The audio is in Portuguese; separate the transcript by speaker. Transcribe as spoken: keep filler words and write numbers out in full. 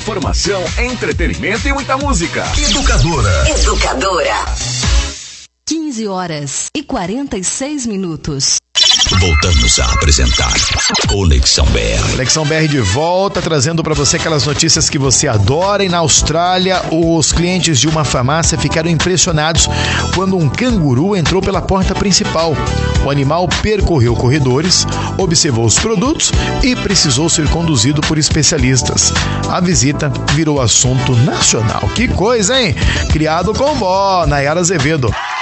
Speaker 1: informação, entretenimento e muita música.
Speaker 2: Educadora.
Speaker 3: Educadora.
Speaker 4: quinze horas e quarenta e seis minutos.
Speaker 2: Voltamos a apresentar Conexão B R.
Speaker 5: Conexão B R de volta, trazendo para você aquelas notícias que você adora. E na Austrália, os clientes de uma farmácia ficaram impressionados quando um canguru entrou pela porta principal. O animal percorreu corredores, observou os produtos e precisou ser conduzido por especialistas. A visita virou assunto nacional. Que coisa, hein? Criado com vó, Nayara Azevedo.